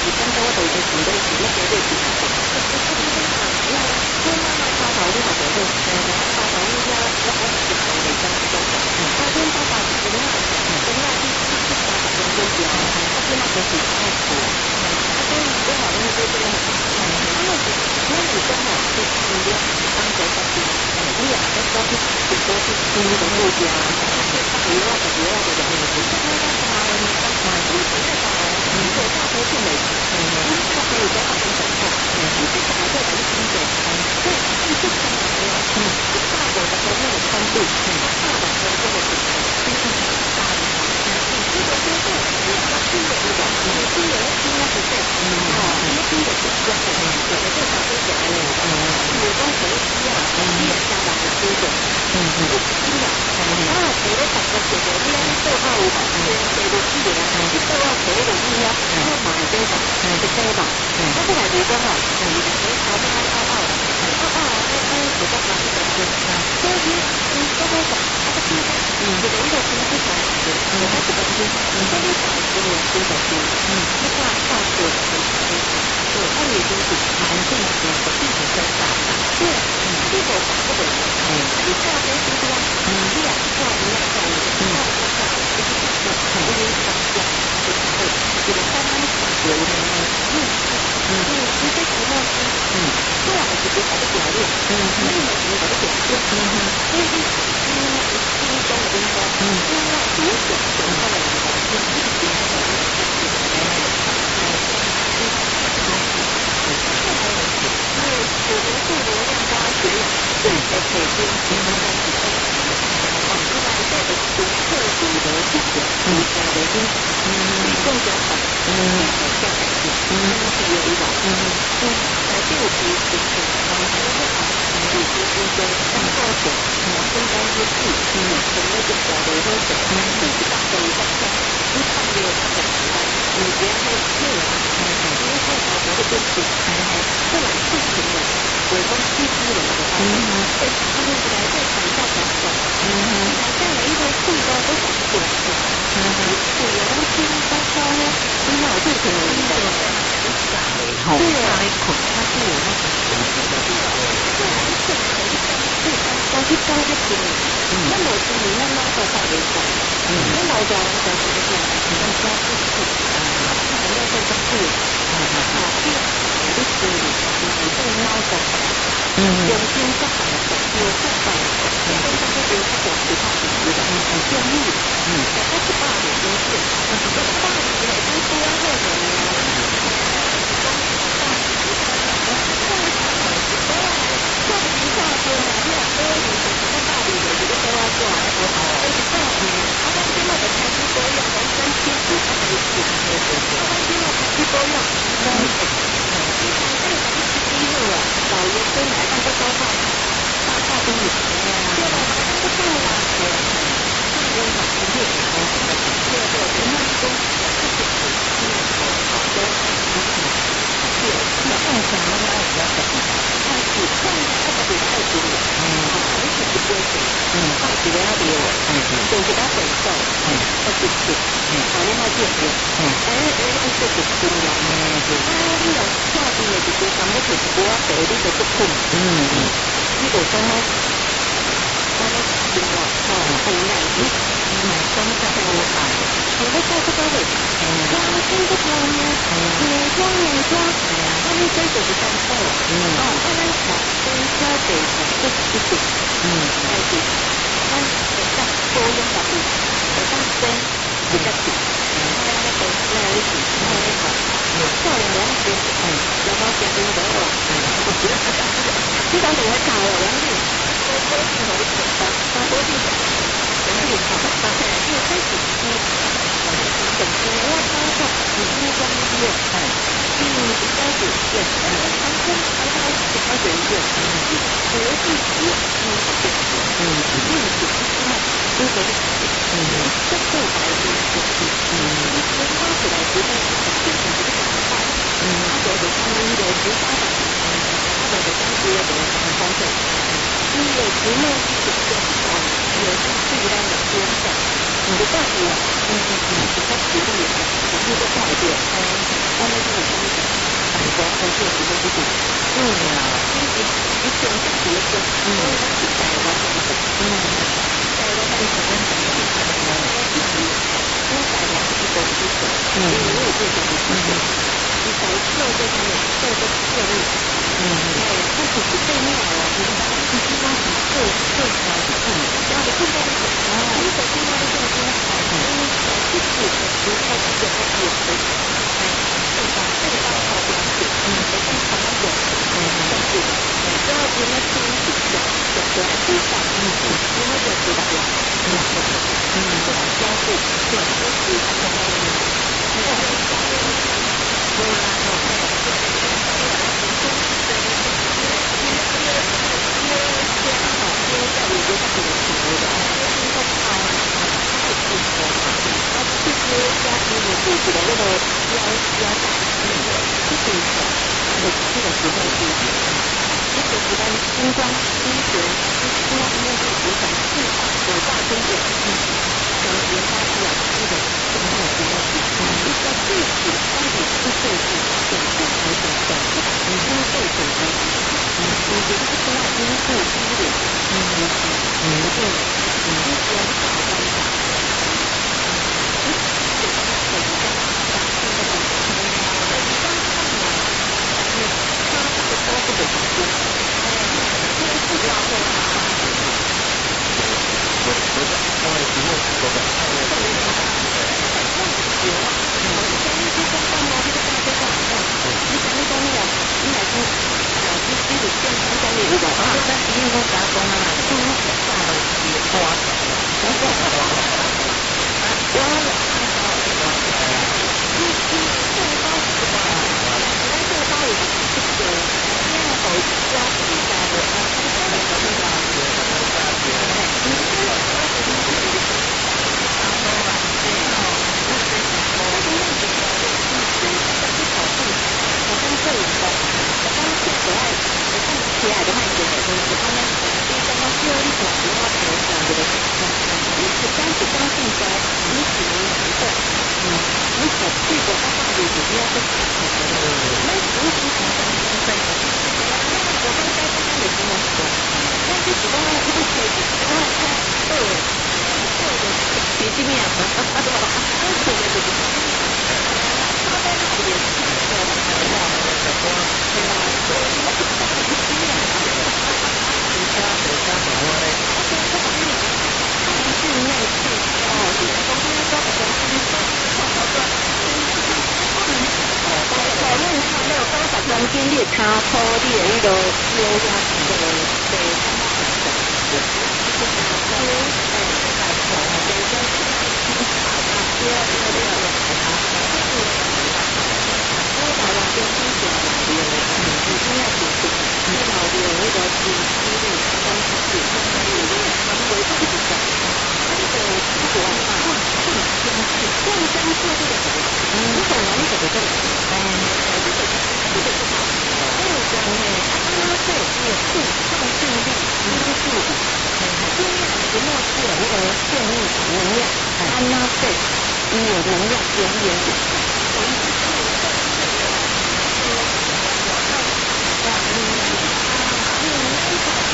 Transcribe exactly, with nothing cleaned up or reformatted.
时间到我都已经准备是要加入进来。我妈妈插头你嘛就好，插头你遐我我是头袂将是讲，啊阮爸爸是中啊，中啊去去去三十分钟掉，啊即马就是爱做，啊所以我话阮做这个，因为是我是讲吼，是是了当做家己，你也在多去去多去听的目标，比如我就比如我就讲，你刚刚讲的你刚才你这个你做大多数美食，你大可以在旁边等候，你这个还在等听着，所以你这个来了，你大我的那个宽度，它大的和这个是其实是大的，如果说是你要听的那个，你听的听那是对，哦，你听的是对，有的这条是假的，我讲可以听啊，你也加了很多种，不听啊，啊，除了感觉觉得你做好有嘛，做不起的啊，你做好可以的你要要买这个，就这个，我不来如果哈，你你考虑爱爱爱，爱爱爱爱比较难一点点，所以你这个讲，这个听，嗯，这个一个听是讲，我还是讲听，这个讲是我听的听，嗯，你看大学的听，对，他也就是环境的的地图跟大大，对，这个讲这个，嗯，你大学听多，嗯，你也看你也看你，看你看，就是讲，嗯，因为讲讲就是会，这个慢慢感觉的，嗯，嗯，你这题目是，嗯，这样子就把它表列，嗯，另外一个把它表列，嗯，所以是，嗯，轻松的应该，嗯，另外多讲讲出来的，就是一点点的，因为我们做流量大学最的北京，我们在是二十年，哦，另外一个的独特独的是讲独家的是，嗯，更加好，嗯，更加感谢，嗯，是有一种，嗯，嗯，来第五题是是，我们说的好，数学之中相对者，嗯，分担之处，嗯，从那个小的那种，嗯，就是大的一个看，你看没有看的出来，你不要太对啊，因为太高它会变形，这种事情呢，我讲必须有的话，会他们来在场下讲讲，嗯，来再来一个数高都讲不来的，嗯，数有东西高高呢，你脑子可能的，好，对啊，可它是有那种形式的，对啊，对啊，你可能是刚对刚刚去高就行了，那么是你那那个法律上，嗯，那老早人讲是这样，人家是是啊，人家是讲是，啊啊啊，对。你心里你对猫的，嗯，用心不好的，有不好的，跟他们有不好其他品质的，很建议，嗯，大概是八点钟是，这八点钟已经多了的了，这个情况是哪里啊？因为你是什么道理的？你就说要做，我好，我知道，嗯，他们现在的开支多用，人生清楚，他可以做，对对对，他们现在开支多用，所以。一路啊，老爷孙来到这高大大大公园，对吧？不到啊，对，大公园不是很高的，对对，人家是公园，这是是是好好的，对，那爱上那个爱比较小，爱是看那个比较爱情的，嗯，而且是不会死，嗯，爱是要留，嗯，就是要回收，嗯，要自己，嗯，好，另外解决，嗯，哎哎，这是重要，嗯，对，啊，你若下边的就是咱们就是不要给你的不困，嗯，你就说呢，那个另外，哦，不一样，你买东西在我买，我在在这个位，装新不装呢，女装女装，那你这就是干货，嗯，哦，那咱买跟消费者这是不，嗯，还是，咱会当多用下去，会当先比较紧，嗯，那那个那里是那里好。少年两岁，嗯，有冇食到到啊？呢個同佢教啊，兩年，我嗰時好長白，但嗰啲人兩年長白，但係因為嗰時係成成我包括唔知中醫啊，係，嗯，比較少見，嗯，反正我都比較少見，嗯，我是只嗯不見，嗯，因為是因為呢個是嗯，即係大啲嘅，嗯，你包起來覺得基本上都係快。嗯，他做的他们有十八版，他的的当时的很丰富。因为题目是写的哦，有是自然的编的，你的大体啊，嗯嗯嗯，比较实力啊，我是个快点，嗯， 我们这种东西，很多很多很多不懂。对呀，其实一种是别的，嗯，是台湾的一种，嗯，台湾的一种跟台湾的台湾的一种，因为台湾是一种一种，嗯，因为我也是讲的一种，你在做这方面做这建立，嗯，哎，不只是对面哦，你知道，你知道你做做出来的，嗯，然后你碰到那个，哦，你手碰到那个东西，嗯，自己离开这个他也可以。对吧？这个当好标准，嗯，我跟他们有，嗯，但是，只要你们听是讲讲出来，至少，嗯嗯，你们就知道了，嗯嗯，这种交互，对，都是他们的，你看，对啊，星光医学，星光医院是主管市场有大中点，嗯，从研发出来的这个重要的东西，一个具体到底是对付准确还是短期，已经对准的，嗯，我觉得是另外因素低点，嗯嗯嗯，对，嗯，因为大方向，嗯，嗯，这个很重要，但是这个很重要，我们刚看了，但是它这个高度的保护。不了解啊！我我在我也不用说的，我也不用说的。有啊，我以前那些公干嘛，这个大家讲的，你讲那公路，你来说，啊，你你是健康公路的啊，但是因为我打工啊，嗯，大了也多少了，我我我有看到这个，你你这个高是吧？但这个高也是这个，因为我抓比赛的啊。亲爱的麦姐妹，我刚刚一刚刚需要一种棉花球这样子的情况，你只单只相信说你只能难过，嗯，你可去过他话里主要是他可能的，那如果你想想身份，我刚才刚刚也跟我说，那就只光一个水只光说对，对的，脾气面，对吧？对对对对。他在那里也是很多的，对吧？中间你的骹坡，你的迄个腰压是个地方的，对，这个骹坡，哎，骹坡，对，这个啊，对啊，对啊，对啊，我台湾边听起来有，嗯，已经要结束，因为老有那个经济力跟经济相关的，因为韩国这个比较，它这个中国嘛，更更相似，更相似这个什么？你懂了，你懂得这个？嗯，这个这个是好，还有讲呢，安纳税也是创新力因素的，因为我们是有那个建立能量，安纳税，你有能量源源。